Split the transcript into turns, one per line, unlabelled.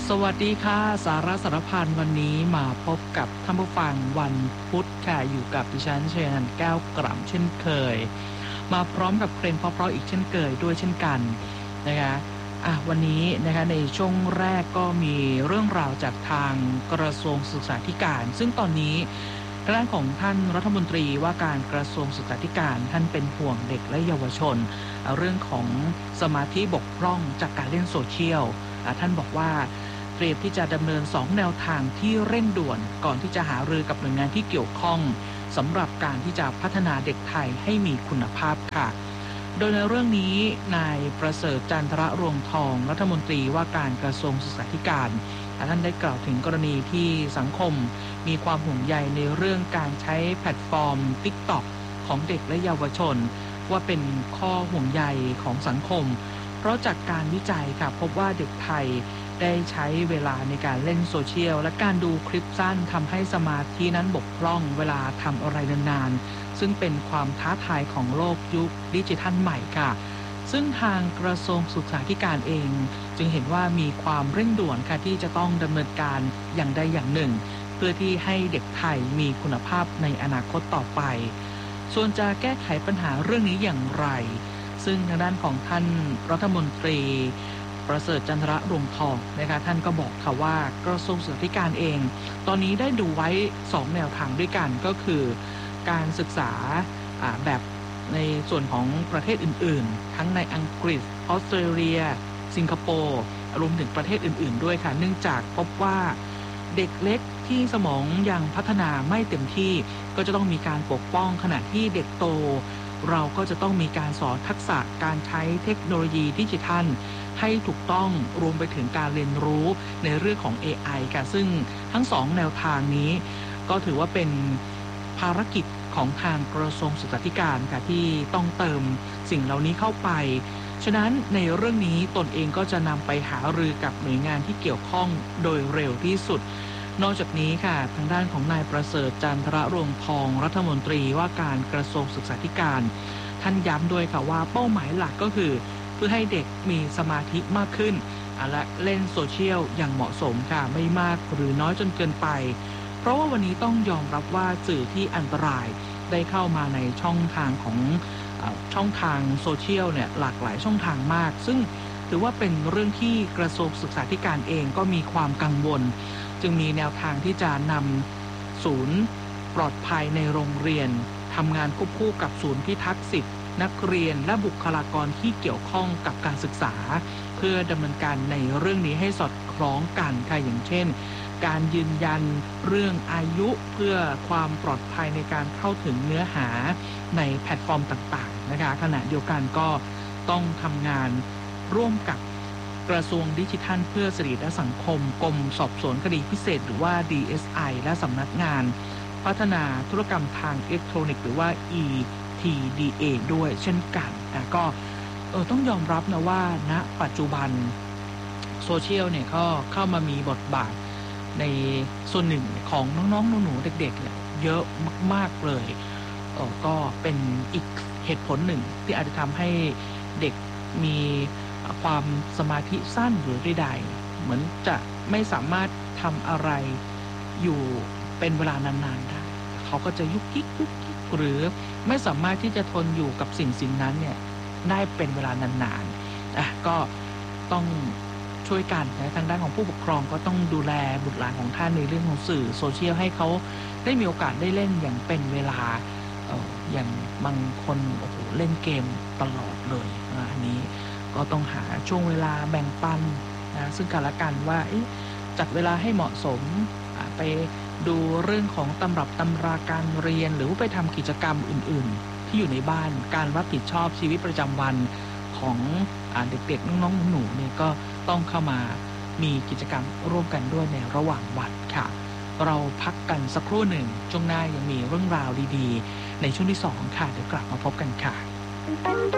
สวัสดีค่ะสาระสารพันวันนี้มาพบกับท่านผู้ฟังวันพุธค่ะอยู่กับดิฉันชยนันท์แก้วกล่ำเช่นเคยมาพร้อมกับเพลงเพราะๆอีกเช่นเคยด้วยเช่นกันนะคะวันนี้นะคะในช่วงแรกก็มีเรื่องราวจากทางกระทรวงศึกษาธิการซึ่งตอนนี้ด้านของท่านรัฐมนตรีว่าการกระทรวงศึกษาธิการท่านเป็นห่วงเด็กและเยาวชนเรื่องของสมาธิบกพร่องจากการเล่นโซเชียลท่านบอกว่าเตรียมที่จะดำเนิน2แนวทางที่เร่งด่วนก่อนที่จะหารือกับหน่วยงานที่เกี่ยวข้องสำหรับการที่จะพัฒนาเด็กไทยให้มีคุณภาพค่ะโดยในเรื่องนี้นายประเสริฐจันทรรวงทองรัฐมนตรีว่าการกระทรวงศึกษาธิการท่านได้กล่าวถึงกรณีที่สังคมมีความห่วงใยในเรื่องการใช้แพลตฟอร์ม TikTok ของเด็กและเยาวชนว่าเป็นข้อห่วงใยของสังคมเพราะจากการวิจัยค่ะพบว่าเด็กไทยได้ใช้เวลาในการเล่นโซเชียลและการดูคลิปสั้นทำให้สมาธินั้นบกพร่องเวลาทำอะไรนานๆซึ่งเป็นความท้าทายของโลกยุคดิจิทัลใหม่ค่ะซึ่งทางกระทรวงศึกษาธิการเองจึงเห็นว่ามีความเร่งด่วนค่ะที่จะต้องดำเนินการอย่างใดอย่างหนึ่งเพื่อที่ให้เด็กไทยมีคุณภาพในอนาคตต่อไปส่วนจะแก้ไขปัญหาเรื่องนี้อย่างไรซึ่งทางด้านของท่านรัฐมนตรีประเสริฐจันทรรวงทองนะคะท่านก็บอกค่ะว่ากระทรวงศึกษาธิการเองตอนนี้ได้ดูไว้2แนวทางด้วยกันก็คือการศึกษาแบบในส่วนของประเทศอื่นๆทั้งในอังกฤษออสเตรเลียสิงคโปร์รวมถึงประเทศอื่นๆด้วยค่ะเนื่องจากพบว่าเด็กเล็กที่สมองยังพัฒนาไม่เต็มที่ก็จะต้องมีการปกป้องขณะที่เด็กโตเราก็จะต้องมีการสอนทักษะการใช้เทคโนโลยีดิจิทัลให้ถูกต้องรวมไปถึงการเรียนรู้ในเรื่องของ AI ค่ะซึ่งทั้ง2แนวทางนี้ก็ถือว่าเป็นภารกิจของทางกระทรวงศึกษาธิการค่ะที่ต้องเติมสิ่งเหล่านี้เข้าไปฉะนั้นในเรื่องนี้ตนเองก็จะนำไปหารือกับหน่วยงานที่เกี่ยวข้องโดยเร็วที่สุดนอกจากนี้ค่ะทางด้านของนายประเสริฐจันทรรวงทองรัฐมนตรีว่าการกระทรวงศึกษาธิการท่านย้ำด้วยค่ะว่าเป้าหมายหลักก็คือเพื่อให้เด็กมีสมาธิมากขึ้นและเล่นโซเชียลอย่างเหมาะสมค่ะไม่มากหรือน้อยจนเกินไปเพราะว่าวันนี้ต้องยอมรับว่าสื่อที่อันตรายได้เข้ามาในช่องทางของช่องทางโซเชียลเนี่ยหลากหลายช่องทางมากซึ่งถือว่าเป็นเรื่องที่กระทรวงศึกษาธิการเองก็มีความกังวลจึงมีแนวทางที่จะนำศูนย์ปลอดภัยในโรงเรียนทำงานควบคู่กับศูนย์พิทักษ์สิทธินักเรียนและบุคลากรที่เกี่ยวข้องกับการศึกษาเพื่อดำเนินการในเรื่องนี้ให้สอดคล้องกันค่ะอย่างเช่นการยืนยันเรื่องอายุเพื่อความปลอดภัยในการเข้าถึงเนื้อหาในแพลตฟอร์มต่างๆนะคะขณะเดียวกันก็ต้องทำงานร่วมกับกระทรวงดิจิทัลเพื่อสิริและสังคมกรมสอบสวนคดีพิเศษหรือว่า DSI และสำนักงานพัฒนาธุรกรรมทางอิเล็กทรอนิกส์หรือว่า TDA ด้วยเช่นกันก็ต้องยอมรับนะว่าณปัจจุบันโซเชียลเนี่ยก็เข้ามามีบทบาทในส่วนหนึ่งของน้องๆหนูๆเด็กๆเนี่ยเยอะมากๆเลยก็เป็นอีกเหตุผลหนึ่งที่อาจจะทำให้เด็กมีความสมาธิสั้นหรือใดๆเหมือนจะไม่สามารถทำอะไรอยู่เป็นเวลานานๆได้เขาก็จะยุกยิกหรือไม่สามารถที่จะทนอยู่กับสิ่งนั้นเนี่ยได้เป็นเวลานานๆก็ต้องช่วยกันนะทางด้านของผู้ปกครองก็ต้องดูแลบุตรหลานของท่านในเรื่องของสื่อโซเชียลให้เขาได้มีโอกาสได้เล่นอย่างเป็นเวลาอย่างบางคนโอ้โหเล่นเกมตลอดเลยอันนี้ก็ต้องหาช่วงเวลาแบ่งปันนะซึ่งกันและกันว่าจัดเวลาให้เหมาะสมไปดูเรื่องของตำรับตำราการเรียนหรือไปทำกิจกรรมอื่นๆที่อยู่ในบ้านการรับผิดชอบชีวิตประจำวันของเด็กๆน้องๆหนูๆเนี่ยก็ต้องเข้ามามีกิจกรรมร่วมกันด้วยในระหว่างวันค่ะเราพักกันสักครู่หนึ่งช่วงหน้ายังมีเรื่องราวดีๆในช่วงที่2ค่ะเดี๋ยวกลับมาพบกันค่ะ